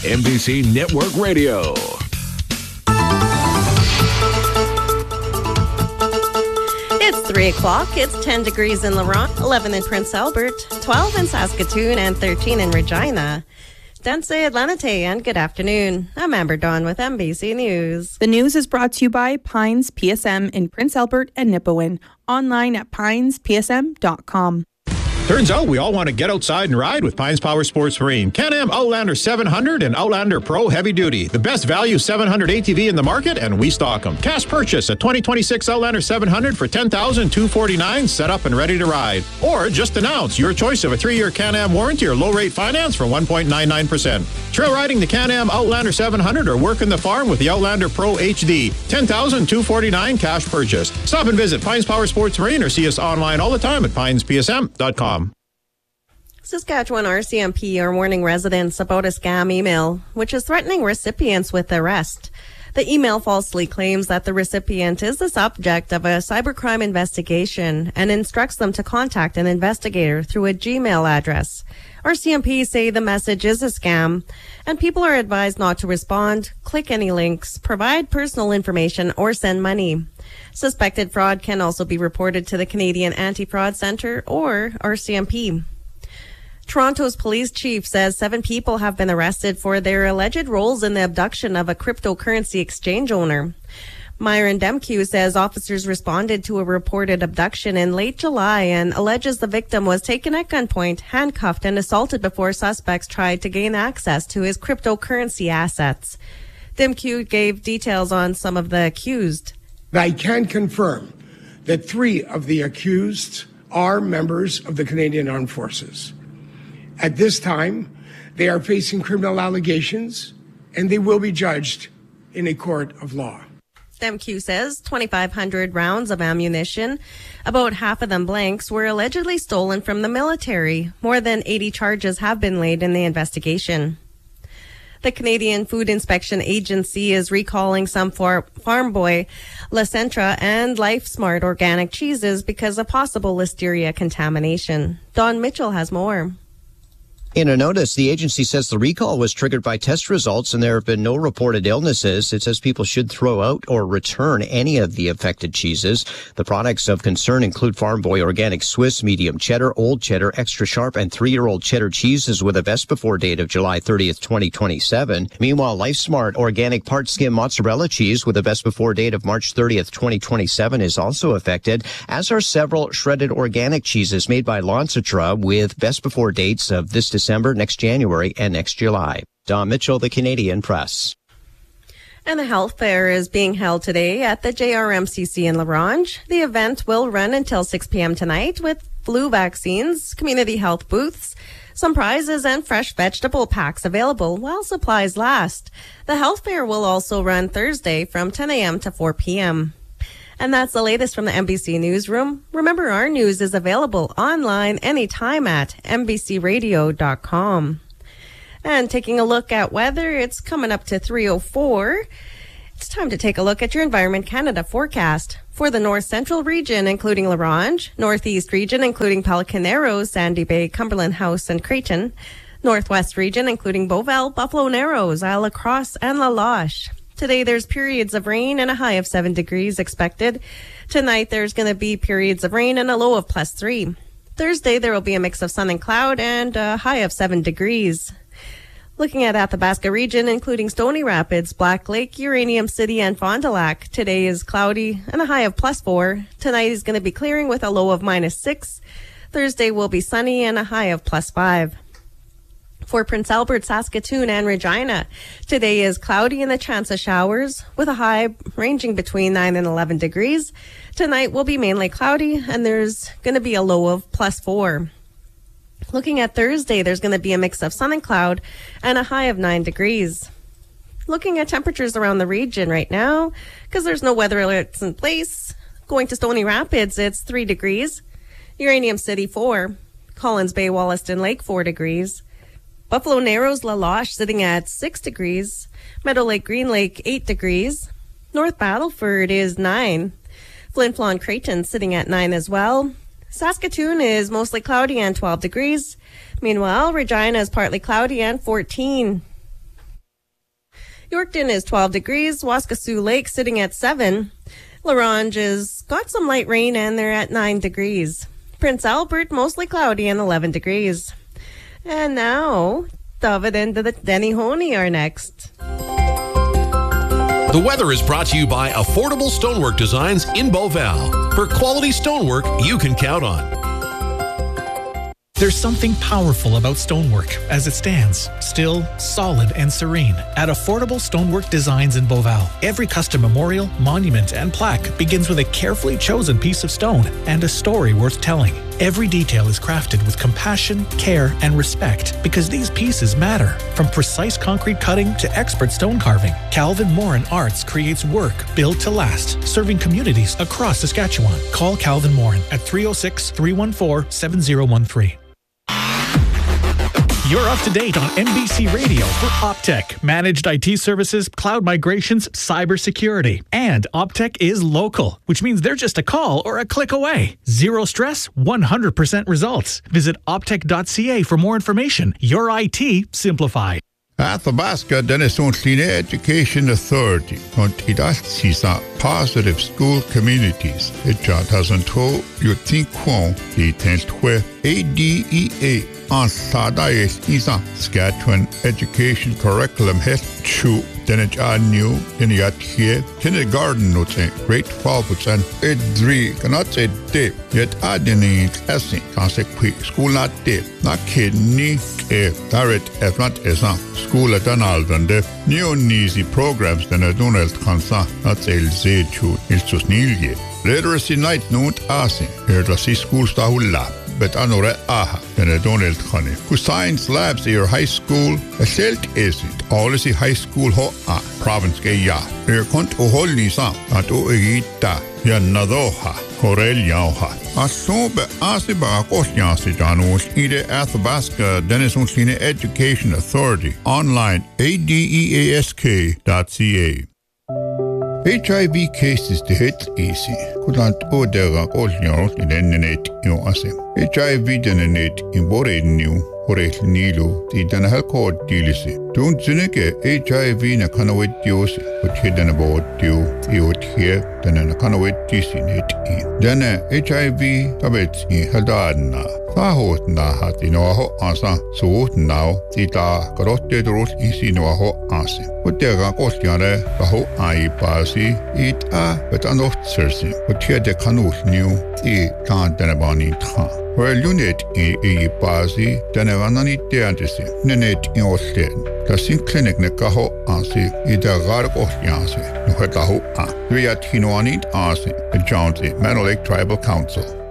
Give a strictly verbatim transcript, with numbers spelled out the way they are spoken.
N B C Network Radio. It's three o'clock. It's ten degrees in La Ronge, eleven in Prince Albert, twelve in Saskatoon, and thirteen in Regina. Danse Atlanite, and good afternoon. I'm Amber Dawn with N B C News. The news is brought to you by Pines P S M in Prince Albert and Nipawin. Online at pines p s m dot com. Turns out we all want to get outside and ride with Pines Power Sports Marine. Can-Am Outlander seven hundred and Outlander Pro Heavy Duty. The best value seven hundred A T V in the market, and we stock them. Cash purchase a twenty twenty-six Outlander seven hundred for ten thousand two hundred forty-nine dollars, set up and ready to ride. Or just announce your choice of a three-year Can-Am warranty or low-rate finance for one point nine nine percent. Trail riding the Can-Am Outlander seven hundred or working the farm with the Outlander Pro H D. ten thousand two hundred forty-nine dollars cash purchase. Stop and visit Pines Power Sports Marine or see us online all the time at pines p s m dot com. Saskatchewan R C M P are warning residents about a scam email, which is threatening recipients with arrest. The email falsely claims that the recipient is the subject of a cybercrime investigation and instructs them to contact an investigator through a Gmail address. R C M P say the message is a scam, and people are advised not to respond, click any links, provide personal information, or send money. Suspected fraud can also be reported to the Canadian Anti-Fraud Centre or R C M P. Toronto's police chief says seven people have been arrested for their alleged roles in the abduction of a cryptocurrency exchange owner. Myron Demkew says officers responded to a reported abduction in late July and alleges the victim was taken at gunpoint, handcuffed, and assaulted before suspects tried to gain access to his cryptocurrency assets. Demkew gave details on some of the accused. I can confirm that three of the accused are members of the Canadian Armed Forces. At this time, they are facing criminal allegations, and they will be judged in a court of law. Demkew says twenty-five hundred rounds of ammunition, about half of them blanks, were allegedly stolen from the military. More than eighty charges have been laid in the investigation. The Canadian Food Inspection Agency is recalling some for Farm Boy, La Centra, and Life Smart organic cheeses because of possible listeria contamination. Don Mitchell has more. In a notice, the agency says the recall was triggered by test results and there have been no reported illnesses. It says people should throw out or return any of the affected cheeses. The products of concern include Farm Boy Organic Swiss, Medium Cheddar, Old Cheddar, Extra Sharp, and three-year-old cheddar cheeses with a best before date of July thirtieth, twenty twenty-seven. Meanwhile, Life Smart Organic Part Skim Mozzarella Cheese with a best before date of March thirtieth, twenty twenty-seven is also affected, as are several shredded organic cheeses made by Lancitra with best before dates of this December. December, next January, and next July. Don Mitchell, The Canadian Press. And the health fair is being held today at the J R M C C in La Ronge. The event will run until six p.m. tonight with flu vaccines, community health booths, some prizes, and fresh vegetable packs available while supplies last. The health fair will also run Thursday from ten a.m. to four p.m. And that's the latest from the N B C Newsroom. Remember, our news is available online anytime at n b c radio dot com. And taking a look at weather, it's coming up to three oh four. It's time to take a look at your Environment Canada forecast. For the North Central region, including La Ronge, Northeast region, including Pelican Narrows, Sandy Bay, Cumberland House, and Creighton, Northwest region, including Beauval, Buffalo Narrows, Isle La Crosse, and La Loche. Today, there's periods of rain and a high of seven degrees expected. Tonight, there's going to be periods of rain and a low of plus three. Thursday, there will be a mix of sun and cloud and a high of seven degrees. Looking at Athabasca region, including Stony Rapids, Black Lake, Uranium City, and Fond du Lac, today is cloudy and a high of plus four. Tonight is going to be clearing with a low of minus six. Thursday will be sunny and a high of plus five. For Prince Albert, Saskatoon, and Regina, today is cloudy and a chance of showers with a high ranging between nine and eleven degrees. Tonight will be mainly cloudy and there's going to be a low of plus four. Looking at Thursday, there's going to be a mix of sun and cloud and a high of nine degrees. Looking at temperatures around the region right now, because there's no weather alerts in place. Going to Stony Rapids, it's three degrees. Uranium City, four. Collins Bay, Wollaston Lake, four degrees. Buffalo Narrows, La Loche sitting at six degrees. Meadow Lake, Green Lake, eight degrees. North Battleford is nine. Flin Flon Creighton sitting at nine as well. Saskatoon is mostly cloudy and twelve degrees. Meanwhile, Regina is partly cloudy and fourteen. Yorkton is twelve degrees. Waskasiu Lake sitting at seven. La Ronge has got some light rain and they're at nine degrees. Prince Albert, mostly cloudy and eleven degrees. And now, David and the Denihoni are next. The weather is brought to you by Affordable Stonework Designs in Beauval. For quality stonework you can count on. There's something powerful about stonework as it stands, still, solid, and serene. At Affordable Stonework Designs in Beauval, every custom memorial, monument, and plaque begins with a carefully chosen piece of stone and a story worth telling. Every detail is crafted with compassion, care, and respect because these pieces matter. From precise concrete cutting to expert stone carving, Calvin Morin Arts creates work built to last, serving communities across Saskatchewan. Call Calvin Morin at three oh six, three one four, seven oh one three. You're up to date on N B C Radio for Optech, managed I T services, cloud migrations, cybersecurity. And Optech is local, which means they're just a call or a click away. Zero stress, one hundred percent results. Visit optech dot c a for more information. Your I T simplified. Athabasca Denison Education Authority contidas sisa positive school communities. It doesn't hold you think quon the tenth A D E A on Sadais Isa Saskatchewan Education Curriculum has two Denich a new in yet here kindergarten notes a grade twelve percent it three cannot say dip yet adini essing consequently school not dip not kid ni a direct if not as a school at Donald the new easy programs than a Donald Kansa not say z two is just nearly literacy night note asking here to see school stahula. But anore aha than a Donald Connie. Who science labs at your high school? A selt isn't. All is high school ho a province ge ya. Here cont o holni sa at o egita ya nadoha corel yaha. A so be asiba kosyansi janos ide Athabasca Denison Senior Education Authority online a d e a s k dot c a. H I V cases to hit easy. Couldn't order all your in net you asim. H I V denet in Bore new or a Nilo, the Danahal dealisi. Don't Zineke H I V na Kanawit Dios, but hidden about you, you would hear than a Kanawit net in. Then H I V tabets in Hadadna. Sahot na hat in Oaho Asa, so now Tita Garotte Rose is in Oaho Asim. But there are Ostiare, Baho Ai Pasi, it a but an oft searching, but here the canoes knew the can't denabani tra. Well, unit e e Pasi, Denavanani Deantisi, Nenet in Osten. The sink clinic Nekaho Asi, either Garg Ostiansi, no Hekaho A. We at Hinoanit Asi, the Jonesy, Manor Lake Tribal Council.